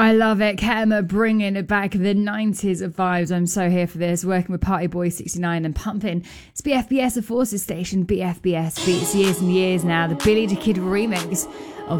I love it. Ketama bringing it back the 90s of vibes. I'm so here for this. Working with Party Boy 69 and pumping. It's BFBS, a Forces station. BFBS beats years and years now. The Billy the Kid remix